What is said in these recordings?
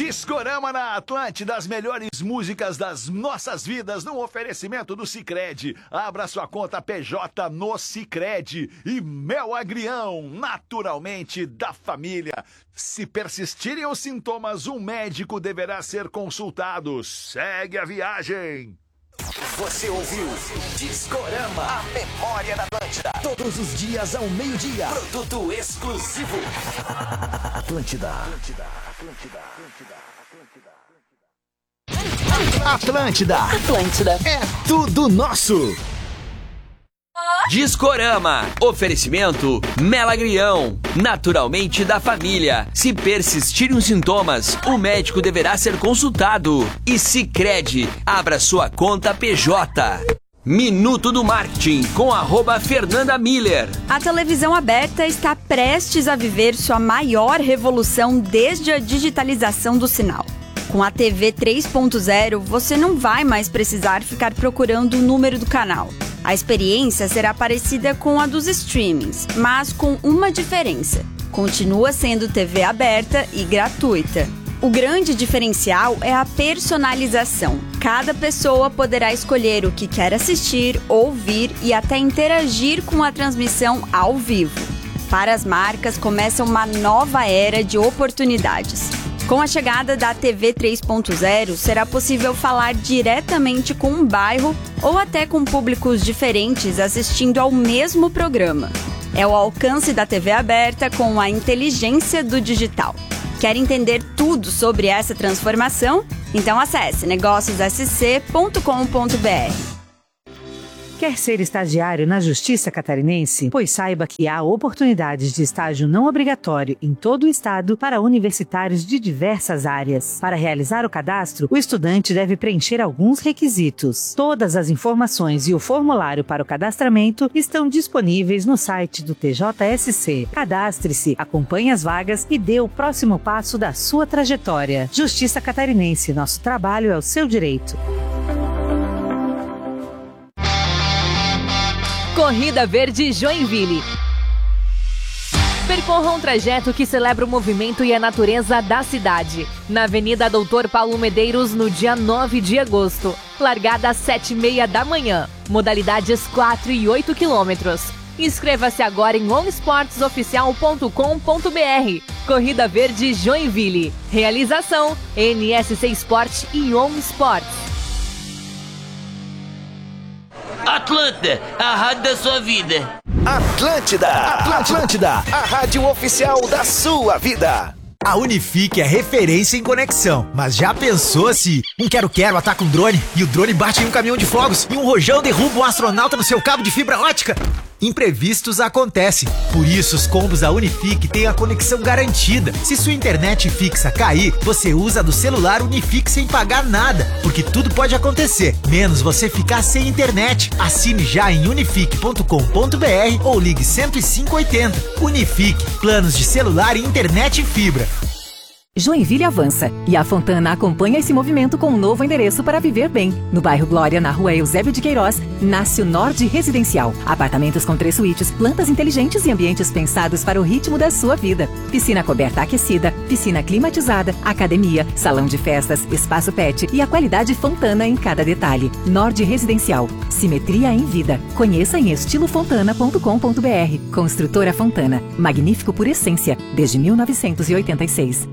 Discorama na Atlântida, as melhores músicas das nossas vidas, num oferecimento do Sicredi. Abra sua conta PJ no Sicredi. E Mel Agrião, naturalmente da família. Se persistirem os sintomas, um médico deverá ser consultado. Segue a viagem. Você ouviu Discorama, a memória da Atlântida. Todos os dias ao meio-dia. Produto exclusivo. Atlântida. Atlântida é tudo nosso. Discorama, oferecimento Melagrião, naturalmente da família. Se persistirem os sintomas, o médico deverá ser consultado. E Sicredi, abra sua conta PJ. Minuto do Marketing com @Fernanda Miller. A televisão aberta está prestes a viver sua maior revolução desde a digitalização do sinal. Com a TV 3.0, você não vai mais precisar ficar procurando o número do canal. A experiência será parecida com a dos streamings, mas com uma diferença. Continua sendo TV aberta e gratuita. O grande diferencial é a personalização. Cada pessoa poderá escolher o que quer assistir, ouvir e até interagir com a transmissão ao vivo. Para as marcas, começa uma nova era de oportunidades. Com a chegada da TV 3.0, será possível falar diretamente com um bairro ou até com públicos diferentes assistindo ao mesmo programa. É o alcance da TV aberta com a inteligência do digital. Quer entender tudo sobre essa transformação? Então acesse negóciossc.com.br. Quer ser estagiário na Justiça Catarinense? Pois saiba que há oportunidades de estágio não obrigatório em todo o estado para universitários de diversas áreas. Para realizar o cadastro, o estudante deve preencher alguns requisitos. Todas as informações e o formulário para o cadastramento estão disponíveis no site do TJSC. Cadastre-se, acompanhe as vagas e dê o próximo passo da sua trajetória. Justiça Catarinense, nosso trabalho é o seu direito. Corrida Verde Joinville. Percorra um trajeto que celebra o movimento e a natureza da cidade. Na Avenida Doutor Paulo Medeiros, no dia 9 de agosto. Largada às 7h30 da manhã. Modalidades 4 e 8 quilômetros. Inscreva-se agora em onesportsoficial.com.br. Corrida Verde Joinville. Realização NSC Sport e On Sports. Atlântida, a rádio da sua vida. Atlântida, a rádio oficial da sua vida. A Unifique é referência em conexão, mas já pensou se um quero-quero ataca um drone e o drone bate em um caminhão de fogos e um rojão derruba um astronauta no seu cabo de fibra ótica? Imprevistos acontecem, por isso os combos da Unifique têm a conexão garantida. Se sua internet fixa cair, você usa do celular Unifique sem pagar nada, porque tudo pode acontecer, menos você ficar sem internet. Assine já em unifique.com.br ou ligue 10580. Unifique, planos de celular e internet fibra. Joinville avança e a Fontana acompanha esse movimento com um novo endereço para viver bem. No bairro Glória, na rua Eusébio de Queiroz, nasce o Nord Residencial. Apartamentos com 3 suítes, plantas inteligentes e ambientes pensados para o ritmo da sua vida. Piscina coberta aquecida, piscina climatizada, academia, salão de festas, espaço pet e a qualidade Fontana em cada detalhe. Nord Residencial. Simetria em vida. Conheça em estilofontana.com.br. Construtora Fontana. Magnífico por essência. Desde 1986.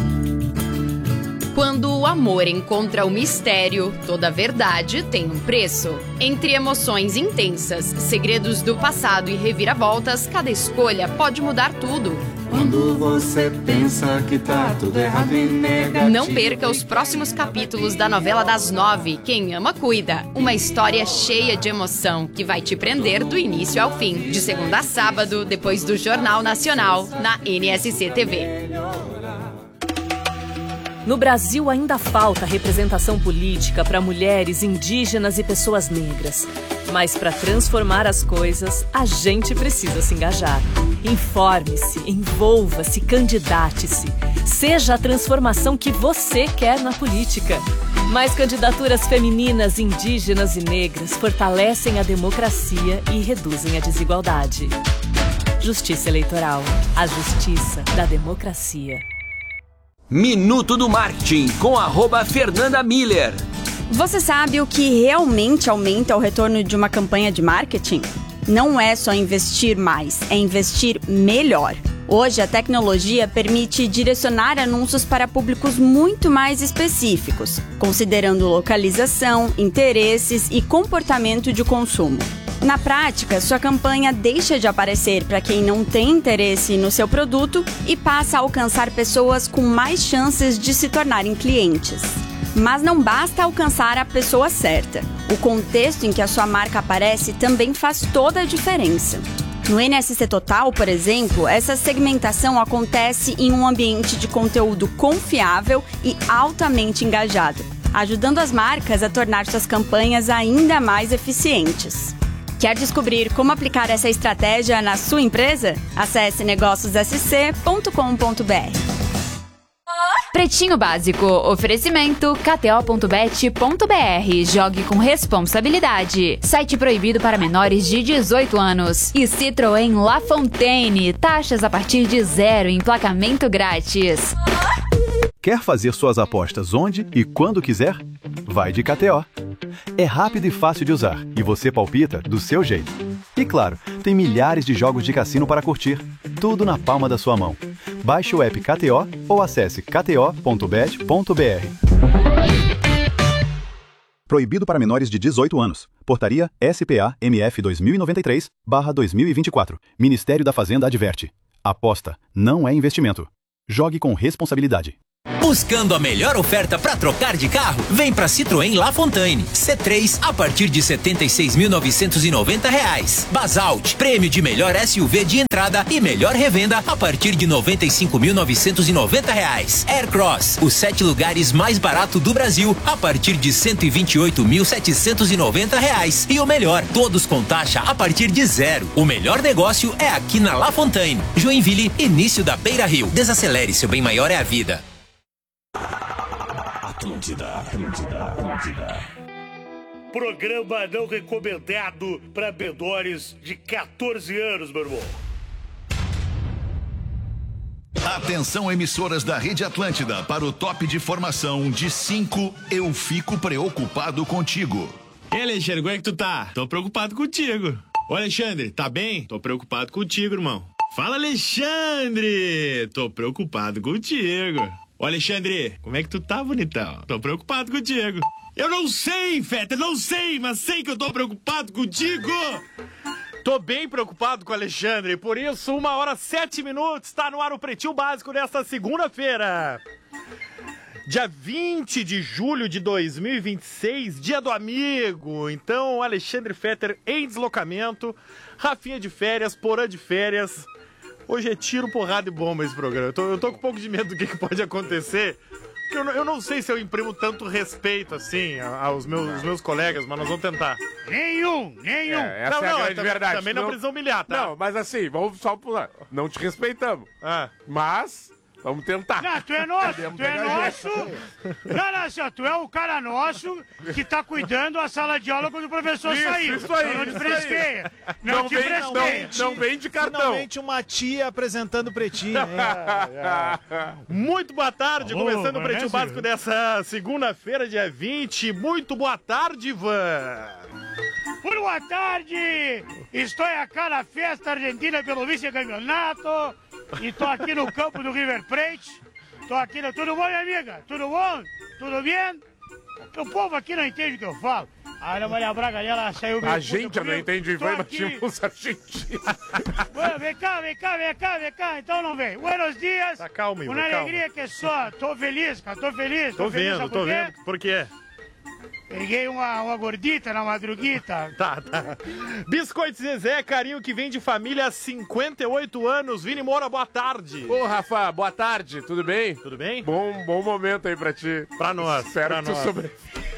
Quando o amor encontra o mistério, toda verdade tem um preço. Entre emoções intensas, segredos do passado e reviravoltas, cada escolha pode mudar tudo. Quando você pensa que tá tudo errado e negativo. Não perca os próximos capítulos da novela das 9, Quem Ama Cuida. Uma história cheia de emoção que vai te prender do início ao fim. De segunda a sábado, depois do Jornal Nacional, na NSC TV. No Brasil ainda falta representação política para mulheres, indígenas e pessoas negras. Mas para transformar as coisas, a gente precisa se engajar. Informe-se, envolva-se, candidate-se. Seja a transformação que você quer na política. Mais candidaturas femininas, indígenas e negras fortalecem a democracia e reduzem a desigualdade. Justiça Eleitoral. A justiça da democracia. Minuto do Marketing com @Fernanda Miller. Você sabe o que realmente aumenta o retorno de uma campanha de marketing? Não é só investir mais, é investir melhor. Hoje, a tecnologia permite direcionar anúncios para públicos muito mais específicos, considerando localização, interesses e comportamento de consumo. Na prática, sua campanha deixa de aparecer para quem não tem interesse no seu produto e passa a alcançar pessoas com mais chances de se tornarem clientes. Mas não basta alcançar a pessoa certa. O contexto em que a sua marca aparece também faz toda a diferença. No NSC Total, por exemplo, essa segmentação acontece em um ambiente de conteúdo confiável e altamente engajado, ajudando as marcas a tornar suas campanhas ainda mais eficientes. Quer descobrir como aplicar essa estratégia na sua empresa? Acesse negóciossc.com.br. Pretinho Básico, oferecimento kto.bet.br, jogue com responsabilidade, site proibido para menores de 18 anos e Citroën La Fontaine, taxas a partir de 0, emplacamento grátis. Quer fazer suas apostas onde e quando quiser? Vai de KTO. É rápido e fácil de usar e você palpita do seu jeito. E claro, tem milhares de jogos de cassino para curtir, tudo na palma da sua mão. Baixe o app KTO ou acesse kto.bet.br. Proibido para menores de 18 anos. Portaria SPA-MF 2093/2024. Ministério da Fazenda adverte. Aposta não é investimento. Jogue com responsabilidade. Buscando a melhor oferta para trocar de carro? Vem para Citroën La Fontaine. C3 a partir de R$ 76.990. Basalt, prêmio de melhor SUV de entrada e melhor revenda a partir de R$ 95.990. Aircross, os 7 lugares mais barato do Brasil a partir de R$ 128.790. E o melhor, todos com taxa a partir de 0. O melhor negócio é aqui na La Fontaine. Joinville, início da Beira Rio. Desacelere, seu bem maior é a vida. Atlântida. Programa não recomendado para menores de 14 anos, meu irmão. Atenção, emissoras da Rede Atlântida, para o top de formação de 5, eu fico preocupado contigo. Ei, Alexandre, como é que tu tá? Tô preocupado contigo. Ô, Alexandre, tá bem? Tô preocupado contigo, irmão. Fala, Alexandre! Tô preocupado contigo. Ô, Alexandre, como é que tu tá, bonitão? Tô preocupado contigo. Eu não sei, Feta, não sei, mas sei que eu tô preocupado contigo. Tô bem preocupado com o Alexandre, por isso, 1h07, tá no ar o Pretinho Básico nesta segunda-feira. Dia 20 de julho de 2026, dia do amigo. Então, Alexandre Fetter em deslocamento, Rafinha de férias, Porã de férias. Hoje é tiro, porrada e bomba esse programa. Eu tô com um pouco de medo do que pode acontecer. Porque eu não sei se eu imprimo tanto respeito, assim, aos meus colegas, mas nós vamos tentar. Nenhum. Essa é a grande verdade. Também não precisa humilhar, tá? Não, mas assim, vamos só pular. Não te respeitamos. Mas... vamos tentar. Não, tu é nosso, Não, senhor, tu é o cara nosso que tá cuidando da sala de aula quando o professor saiu. Isso aí. Não te fresqueia. Não vem de cartão. Finalmente uma tia apresentando o Pretinho. Muito boa tarde, começando o Pretinho Básico dessa segunda-feira, dia 20. Muito boa tarde, Ivan. Muito boa tarde. Estou aqui na festa argentina pelo vice-campeonato. E tô aqui no campo do River Plate. Tô aqui no... Tudo bom, minha amiga? Tudo bom? Tudo bem? O povo aqui não entende o que eu falo. A Ana Maria Braga, ela saiu... A gente não entende, vai, mas tínhamos a gente. Vem cá. Então não vem. Buenos dias. Tá calmo, Ivo, uma alegria que só. Tô feliz, cara. Tô feliz. Tô vendo. Por quê? Peguei uma gordita na madruguita. Tá. Biscoito Zezé, carinho que vem de família há 58 anos. Vini Moura, boa tarde. Ô, Rafa, boa tarde. Tudo bem? Tudo bem? Bom momento aí pra ti. Pra nós. Espero pra que tu nós. sobreviva.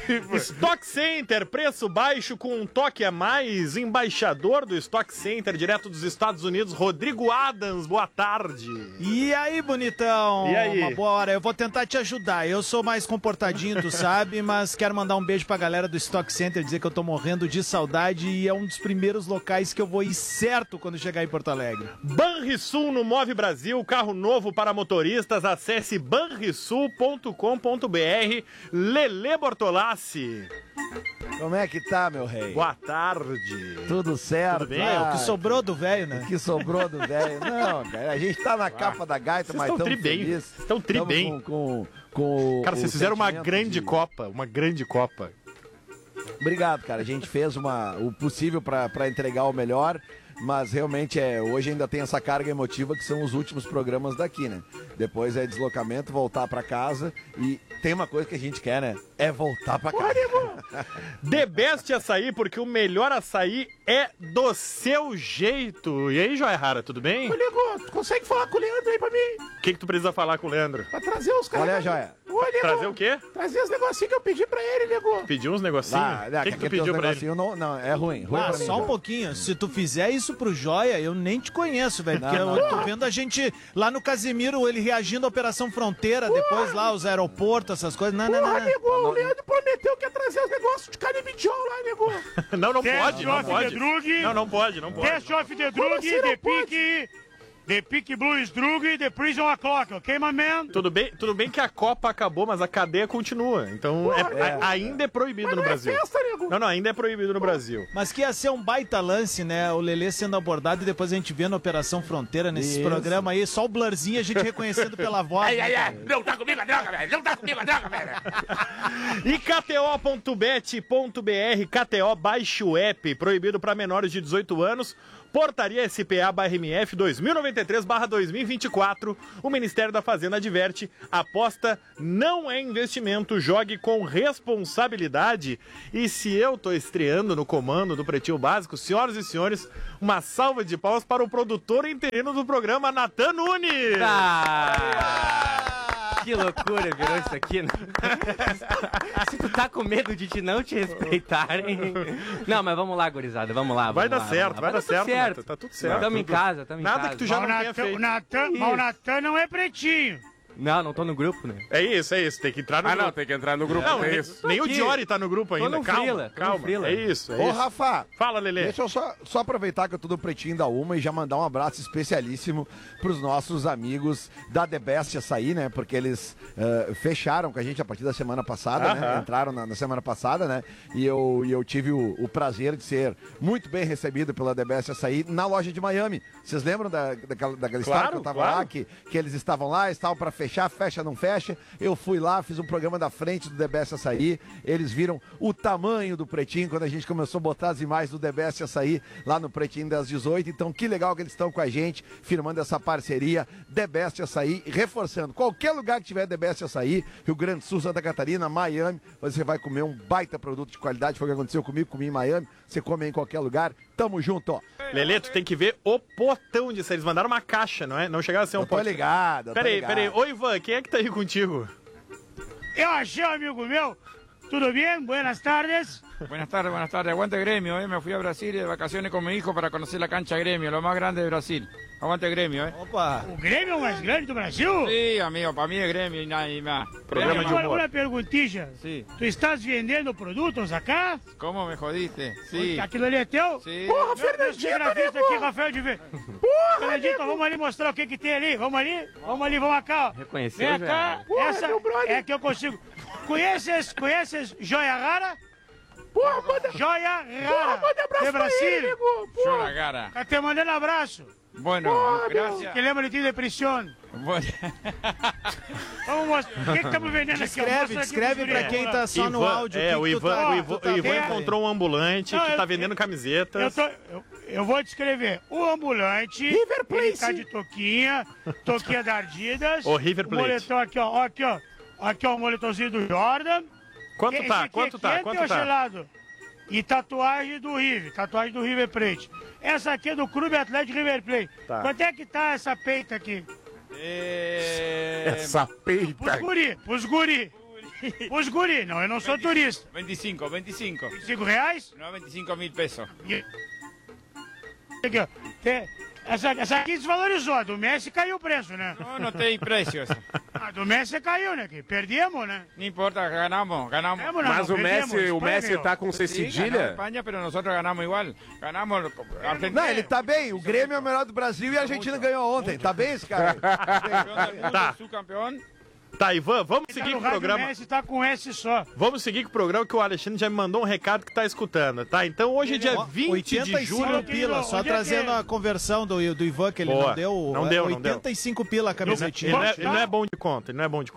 Stock Center, preço baixo com um toque a mais. Embaixador do Stock Center, direto dos Estados Unidos, Rodrigo Adams, boa tarde. E aí, bonitão? E aí? Uma boa hora. Eu vou tentar te ajudar. Eu sou mais comportadinho, tu sabe, mas quero mandar um beijo pra galera do Stock Center, dizer que eu tô morrendo de saudade e é um dos primeiros locais que eu vou ir certo quando chegar em Porto Alegre. Banrisul no Move Brasil, carro novo para motoristas. Acesse banrisul.com.br. Lelê Bortolassi. Como é que tá, meu rei? Boa tarde. Tudo certo? Tudo bem? Ah, o que sobrou do velho, né? O que sobrou do velho. Não, cara, a gente tá na capa da gaita, mas estamos felizes. Estão tri bem. Com cara, vocês fizeram uma grande de... Copa. Uma grande Copa. Obrigado, cara. A gente fez o possível pra entregar o melhor. Mas realmente hoje ainda tem essa carga emotiva que são os últimos programas daqui, né? Depois é deslocamento, voltar pra casa e tem uma coisa que a gente quer, né? É voltar pra casa. The Best Açaí, porque o melhor açaí é do seu jeito. E aí, Joia Rara, tudo bem? Ô, Nego, tu consegue falar com o Leandro aí pra mim? O que tu precisa falar com o Leandro? Pra trazer os caras. Olha, Joia. Ô, Nego, trazer o quê? Trazer os negocinhos que eu pedi pra ele, Nego. Pediu uns negocinhos? O que tu pediu pra ele? Não, é ruim. Ah, pra mim, só um pouquinho. Se tu fizer isso pro Joia, eu nem te conheço, velho. Porque eu tô vendo a gente lá no Casimiro, ele reagindo à Operação Fronteira, depois lá os aeroportos, essas coisas. Não. Nego, o Leandro prometeu que ia trazer os negócios de canibidiol lá, Nego. Não pode. Test of the drug. Não pode. Test of the drug, The Peak Blues Drug, The Prison O'Clock, ok, my man? Tudo bem que a Copa acabou, mas a cadeia continua. Então ainda é proibido no Brasil. É festa, Nego. Não, ainda é proibido no Brasil. Mas que ia ser um baita lance, né? O Lelê sendo abordado e depois a gente vendo a Operação Fronteira nesses programas aí, só o blurzinho a gente reconhecendo pela voz. Ai. Não tá comigo a droga, velho. E KTO.bet.br, KTO, baixe o app, proibido para menores de 18 anos. Portaria SPA/MF 2093/2024. O Ministério da Fazenda adverte: aposta não é investimento, jogue com responsabilidade. E se eu tô estreando no comando do Pretinho Básico, senhoras e senhores, uma salva de palmas para o produtor interino do programa, Natan Nunes. Que loucura virou isso aqui, né? Se tu tá com medo de não te respeitarem... Não, mas vamos lá, gurizada, vamos lá. Vai dar certo. Tá tudo certo. Tamo em casa, Nada que tu já não tenha feito. Mas o Natan não é pretinho. Não tô no grupo, né? É isso. Tem que entrar no grupo. Não, tem que entrar no grupo. Não, é isso. Nem o Diori tá no grupo ainda. Calma. É isso. Ô, Rafa. Fala, Lelê. Deixa eu só aproveitar que eu tô do Pretinho da Uma e já mandar um abraço especialíssimo pros nossos amigos da The Best Açaí, né? Porque eles fecharam com a gente a partir da semana passada, né? Entraram na semana passada, né? E eu tive o prazer de ser muito bem recebido pela The Best Açaí na loja de Miami. Vocês lembram daquela história que eu tava lá? Que eles estavam lá, estavam pra fechar, fecha, não fecha. Eu fui lá, fiz um programa da frente do The Best Açaí. Eles viram o tamanho do Pretinho quando a gente começou a botar as imagens do The Best Açaí lá no Pretinho das 18. Então, que legal que eles estão com a gente, firmando essa parceria The Best Açaí, reforçando. Qualquer lugar que tiver The Best Açaí, Rio Grande do Sul, Santa Catarina, Miami, você vai comer um baita produto de qualidade. Foi o que aconteceu comigo, comi em Miami. Você come em qualquer lugar. Tamo junto, ó. Lelê, tu tem que ver o potão disso. Eles mandaram uma caixa, não é? Não chegava a ser um potão. Tô ligado. Peraí. Ô, Ivan, quem é que tá aí contigo? Eu achei um amigo meu. Tudo bem? Buenas tardes. Buenas tardes. Aguante Gremio, Me fui a Brasil de vacaciones con mi hijo para conocer la cancha Gremio, lo más grande de Brasil. Aguante Gremio, Opa. O Grêmio é o mais grande do Brasil? Sí, amigo, para mí es Gremio y nada más. Programa de humor. Uma perguntinha. Sí. Tu estás vendendo produtos acá? ¿Cómo me jodiste? Sí. Aquilo ali é teu? Sí. Porra, Fernandinho, aqui, Rafael de Ver. Porra, Fernandinho, então vamos ali mostrar o que tem ali. Vamos cá. Reconheceu, vem cá. Porra, essa é que eu consigo. Conheces Joia Rara? Porra, manda... Joia Rara. Manda abraço de Brasil. Ele, Nego. Joia Rara. Tá te mandando abraço. Bueno, gracias. Que lembra de ti de prisão. Bueno. Vamos mostrar. O que estamos vendendo aqui? Descreve pra quem tá só no áudio. O Ivan encontrou um ambulante que tá vendendo camisetas. Eu vou descrever. O ambulante, River Plate. Ele tá de toquinha da Adidas. O River Plate. O moletom aqui, ó. Aqui, ó, o moletomzinho do Jordan. Quanto tá? Gelado. E tatuagem do River Plate. Essa aqui é do Clube Atlético River Plate. Tá. Quanto é que tá essa peita aqui? Essa peita. Pros guri. Os guri, não, eu não sou turista. 25. 5 reais? No, 25.000 pesos. Aqui, ó. Essa aqui desvalorizou, a do Messi caiu o preço, né? Não tem preços. A do Messi caiu, né? Que perdemos, né? Não importa, ganamos. Mas o Messi tá com C cedilha? Espanha, mas nós ganamos igual. Ganamos Argentina. Não, ele tá bem. O Grêmio é o melhor do Brasil e a Argentina ganhou ontem. Tá bem esse cara? Tá. Campeão. Tá, Ivan, vamos seguir com o programa. O Messi tá com S só. Vamos seguir com o programa que o Alexandre já me mandou um recado que tá escutando, tá? Então hoje é dia 20 de julho. Pila, só trazendo a conversão do Ivan que ele não deu. Não deu. 85 pila a camisetinha. Ele não é bom de conta,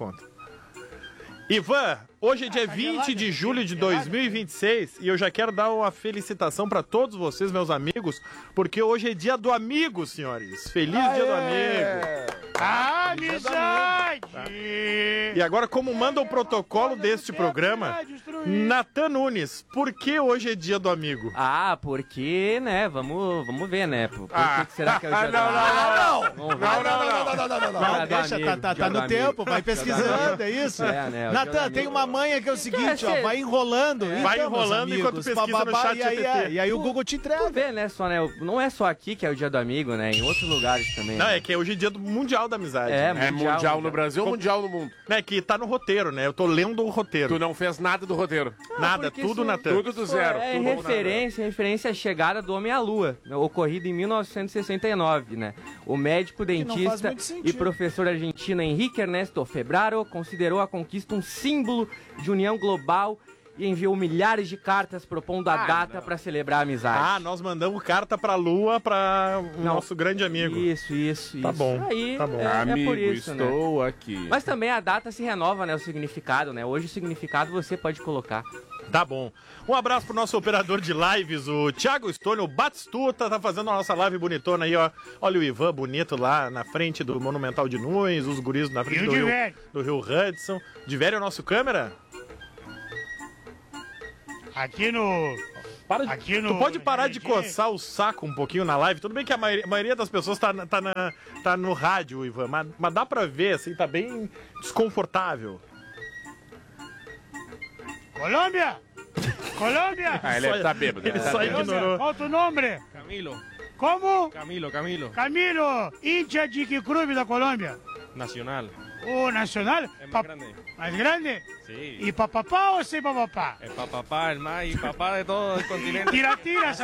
Ivan, hoje é dia 20 de julho de 2026 e eu já quero dar uma felicitação para todos vocês, meus amigos, porque hoje é dia do amigo, senhores. Feliz dia do amigo. Amizade! E agora, como manda o protocolo deste programa, Natan Nunes, por que hoje é dia do amigo? Ah, porque, né, vamos ver, né? Por que será que é o dia do amigo? Não, deixa, tá no tempo, vai pesquisando, é isso? Natan, tem uma manha que é o seguinte, ó, vai enrolando. Vai enrolando enquanto pesquisa no chat GPT. E aí o Google te entrega. Tu vê, né, só, né? Não é só aqui que é o dia do amigo, né? Em outros lugares também. Não, é que hoje é dia do Mundial da Amizade. É mundial no Brasil ou mundial no mundo? É que tá no roteiro, né? Eu tô lendo o roteiro. Tu não fez nada do roteiro. Nada, tudo Natan. Tudo do zero. É referência à chegada do homem à lua, né, ocorrida em 1969, né? O médico, dentista e professor argentino Henrique Ernesto Febraro considerou a conquista um símbolo de união global e enviou milhares de cartas propondo a data para celebrar a amizade. Ah, nós mandamos carta pra Lua para o nosso grande amigo. Isso. Tá bom. Aí tá bom. É por isso, estou né? aqui. Mas também a data se renova, né? O significado, né? Hoje o significado você pode colocar. Tá bom. Um abraço pro nosso operador de lives, o Thiago Stone, o Batistuta, tá fazendo a nossa live bonitona aí, ó. Olha o Ivan bonito lá na frente do Monumental de Nunes, os guris na frente do Rio Hudson. Diverio é o nosso câmera? Aqui no... Tu pode parar de coçar o saco um pouquinho na live? Tudo bem que a maioria das pessoas tá no rádio, Ivan, mas dá pra ver, assim, tá bem desconfortável. Colômbia! Ele tá bêbado. Ele só ignorou. Qual o teu nome? Camilo. Como? Camilo. Camilo, hincha de que clube da Colômbia? Nacional. Nacional? Es más grande. ¿Más grande? Sí. ¿Y papá o sin papá? El papá, el más y papá de todo el continente. Tira,